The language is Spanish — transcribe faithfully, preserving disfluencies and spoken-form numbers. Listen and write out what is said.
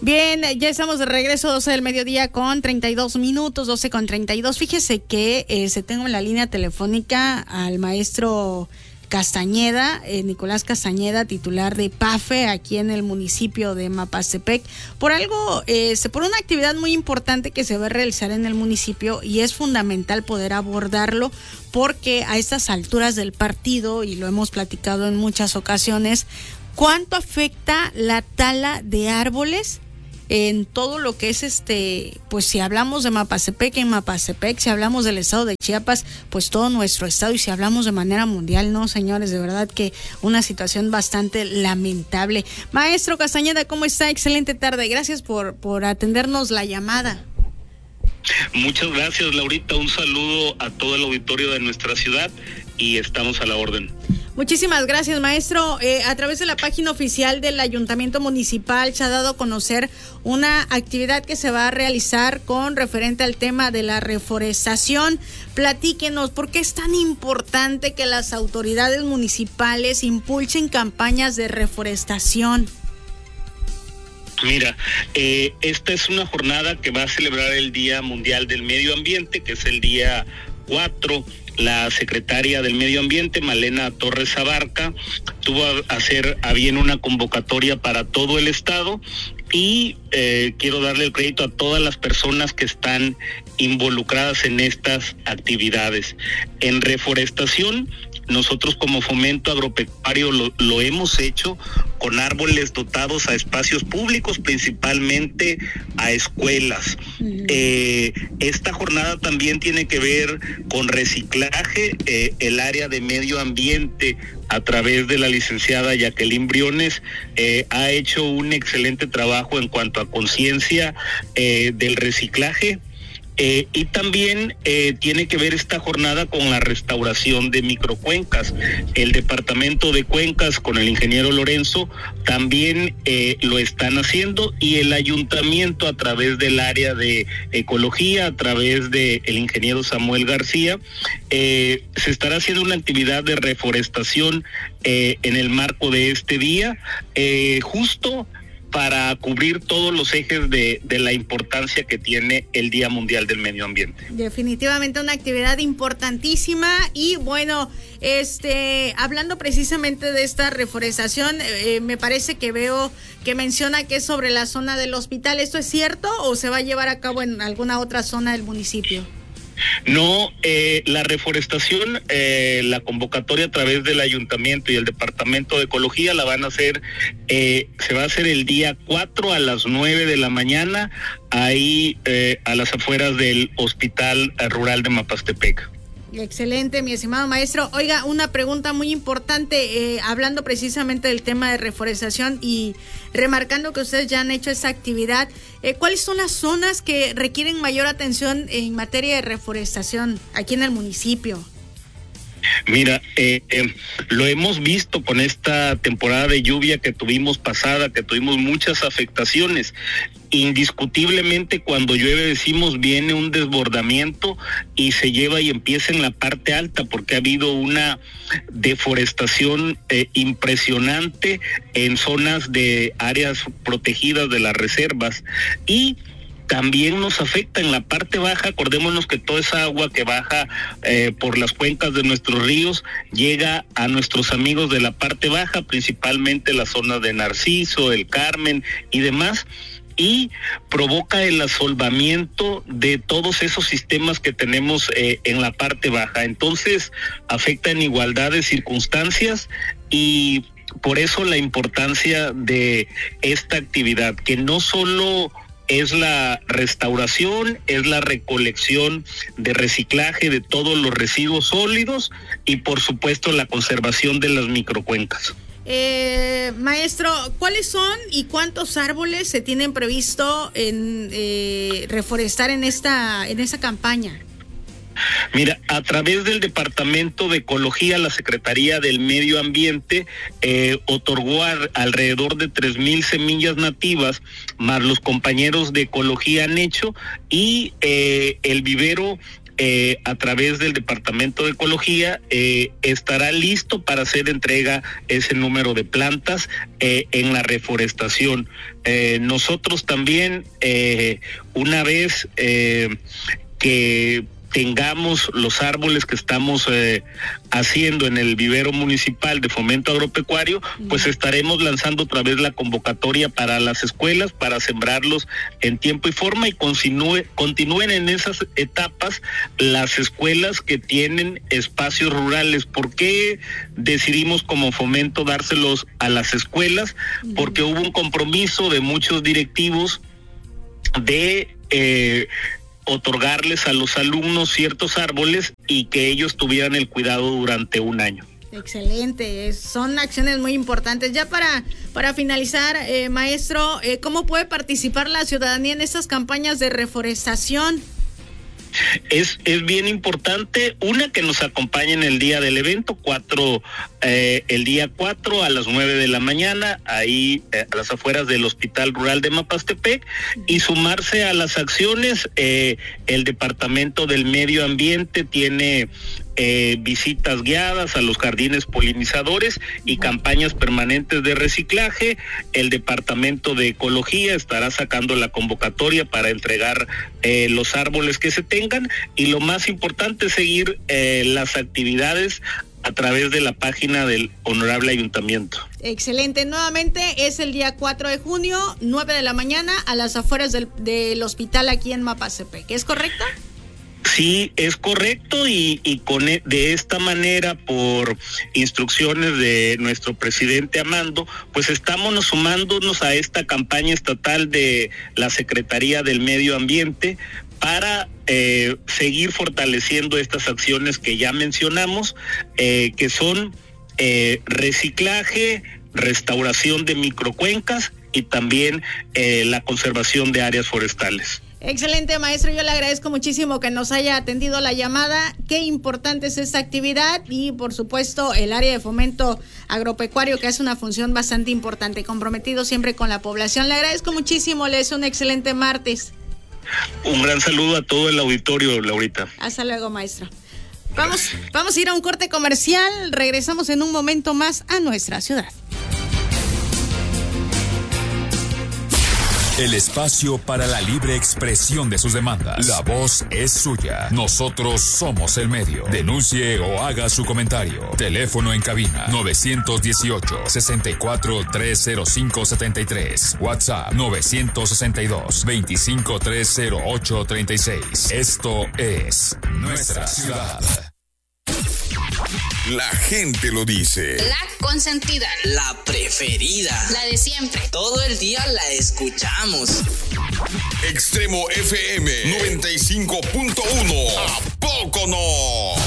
Bien, ya estamos de regreso, doce del mediodía con treinta y dos minutos, doce con treinta y dos. Fíjese que eh, se tengo en la línea telefónica al maestro Castañeda, eh, Nicolás Castañeda, titular de P A F E aquí en el municipio de Mapastepec, por algo, eh, por una actividad muy importante que se va a realizar en el municipio, y es fundamental poder abordarlo porque a estas alturas del partido, y lo hemos platicado en muchas ocasiones, ¿cuánto afecta la tala de árboles en todo lo que es este, pues si hablamos de Mapastepec, en Mapastepec, si hablamos del estado de Chiapas, pues todo nuestro estado, y si hablamos de manera mundial, no, señores, de verdad que una situación bastante lamentable. Maestro Castañeda, ¿cómo está? Excelente tarde, gracias por, por atendernos la llamada. Muchas gracias, Laurita, un saludo a todo el auditorio de nuestra ciudad y estamos a la orden. Muchísimas gracias, maestro. Eh, a través de la página oficial del Ayuntamiento Municipal se ha dado a conocer una actividad que se va a realizar con referente al tema de la reforestación. Platíquenos, ¿por qué es tan importante que las autoridades municipales impulsen campañas de reforestación? Mira, eh, esta es una jornada que va a celebrar el Día Mundial del Medio Ambiente, que es el día cuatro. La secretaria del Medio Ambiente, Malena Torres Abarca, tuvo a hacer a bien una convocatoria para todo el estado y eh, quiero darle el crédito a todas las personas que están involucradas en estas actividades. En reforestación, nosotros como Fomento Agropecuario lo, lo hemos hecho con árboles dotados a espacios públicos, principalmente a escuelas. Uh-huh. Eh, esta jornada también tiene que ver con reciclaje. Eh, el área de medio ambiente, a través de la licenciada Jacqueline Briones, eh, ha hecho un excelente trabajo en cuanto a conciencia eh, del reciclaje. Eh, y también eh, tiene que ver esta jornada con la restauración de microcuencas. El departamento de cuencas con el ingeniero Lorenzo también eh, lo están haciendo, y el ayuntamiento a través del área de ecología, a través del ingeniero Samuel García, eh, se estará haciendo una actividad de reforestación eh, en el marco de este día, eh, justo para cubrir todos los ejes de, de la importancia que tiene el Día Mundial del Medio Ambiente. Definitivamente una actividad importantísima. Y bueno, este, hablando precisamente de esta reforestación, eh, me parece que veo que menciona que es sobre la zona del hospital. ¿Esto es cierto o se va a llevar a cabo en alguna otra zona del municipio? No, eh, la reforestación, eh, la convocatoria a través del ayuntamiento y el departamento de ecología la van a hacer, eh, se va a hacer el día cuatro a las nueve de la mañana, ahí eh, a las afueras del Hospital Rural de Mapastepec. Excelente, mi estimado maestro. Oiga, una pregunta muy importante, eh, hablando precisamente del tema de reforestación y remarcando que ustedes ya han hecho esa actividad, eh, ¿cuáles son las zonas que requieren mayor atención en materia de reforestación aquí en el municipio? Mira, eh, eh, lo hemos visto con esta temporada de lluvia que tuvimos pasada, que tuvimos muchas afectaciones. Indiscutiblemente, cuando llueve, decimos, viene un desbordamiento y se lleva y empieza en la parte alta, porque ha habido una deforestación eh, impresionante en zonas de áreas protegidas de las reservas, y también nos afecta en la parte baja. Acordémonos que toda esa agua que baja eh, por las cuencas de nuestros ríos llega a nuestros amigos de la parte baja, principalmente la zona de Narciso, el Carmen y demás, y provoca el asolvamiento de todos esos sistemas que tenemos eh, en la parte baja. Entonces afecta en igualdad de circunstancias, y por eso la importancia de esta actividad, que no solo es la restauración, es la recolección de reciclaje de todos los residuos sólidos y por supuesto la conservación de las microcuencas. Eh, maestro, ¿cuáles son y cuántos árboles se tienen previsto en eh, reforestar en esta en esta campaña? Mira, a través del Departamento de Ecología, la Secretaría del Medio Ambiente eh, otorgó a, alrededor de tres mil semillas nativas, más los compañeros de Ecología han hecho, y eh, el vivero eh, a través del Departamento de Ecología eh, estará listo para hacer entrega ese número de plantas eh, en la reforestación. Eh, nosotros también, eh, una vez eh, que tengamos los árboles que estamos eh, haciendo en el vivero municipal de fomento agropecuario, pues estaremos lanzando otra vez la convocatoria para las escuelas para sembrarlos en tiempo y forma, y continúe, continúen en esas etapas las escuelas que tienen espacios rurales. ¿Por qué decidimos como fomento dárselos a las escuelas? Porque hubo un compromiso de muchos directivos de eh, otorgarles a los alumnos ciertos árboles y que ellos tuvieran el cuidado durante un año. Excelente, son acciones muy importantes. Ya para, para finalizar, eh, maestro, eh, ¿cómo puede participar la ciudadanía en estas campañas de reforestación? Es, es bien importante, una, que nos acompañen el día del evento, cuatro, eh, el día cuatro a las nueve de la mañana, ahí eh, a las afueras del Hospital Rural de Mapastepec, y sumarse a las acciones. Eh, el Departamento del Medio Ambiente tiene Eh, visitas guiadas a los jardines polinizadores y campañas permanentes de reciclaje. El Departamento de Ecología estará sacando la convocatoria para entregar eh, los árboles que se tengan, y lo más importante es seguir eh, las actividades a través de la página del Honorable Ayuntamiento. Excelente, nuevamente es el día cuatro de junio, nueve de la mañana, a las afueras del, del hospital aquí en Mapastepec, ¿es correcto? Sí, es correcto, y, y con de esta manera, por instrucciones de nuestro presidente Amando, pues estamos sumándonos a esta campaña estatal de la Secretaría del Medio Ambiente para eh, seguir fortaleciendo estas acciones que ya mencionamos, eh, que son eh, reciclaje, restauración de microcuencas y también eh, la conservación de áreas forestales. Excelente, maestro, yo le agradezco muchísimo que nos haya atendido la llamada. Qué importante es esta actividad, y por supuesto el área de fomento agropecuario, que hace una función bastante importante, comprometido siempre con la población. Le agradezco muchísimo, le deseo un excelente martes. Un gran saludo a todo el auditorio, Laurita. Hasta luego, maestro. Vamos, vamos a ir a un corte comercial, regresamos en un momento más a nuestra ciudad. El espacio para la libre expresión de sus demandas. La voz es suya. Nosotros somos el medio. Denuncie o haga su comentario. Teléfono en cabina nueve uno ocho, seis cuatro, tres cero cinco, siete tres. WhatsApp nueve seis dos, dos cinco tres cero ocho tres seis. Esto es Nuestra Ciudad. La gente lo dice. La consentida. La preferida. La de siempre. Todo el día la escuchamos. Extremo F M noventa y cinco punto uno. ¿A poco no?